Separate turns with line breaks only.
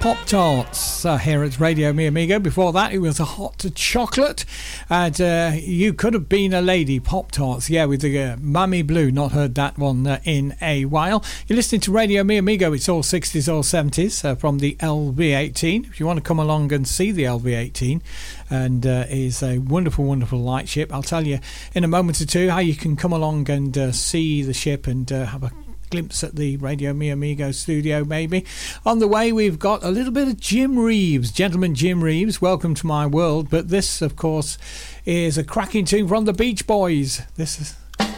Pop Tarts here at Radio Mi Amigo. Before that, it was a hot chocolate, and You Could Have Been a Lady, Pop Tarts. Yeah, with the Mummy Blue. Not heard that one in a while. You're listening to Radio Mi Amigo. It's all 60s, all 70s from the LV-18. If you want to come along and see the LV-18, and is a wonderful, wonderful lightship. I'll tell you in a moment or two how you can come along and see the ship and have a glimpse at the Radio Mi Amigo studio maybe. On the way, we've got a little bit of Jim Reeves, Gentleman Jim Reeves, Welcome to My World, but this of course is a cracking tune from the Beach Boys. This is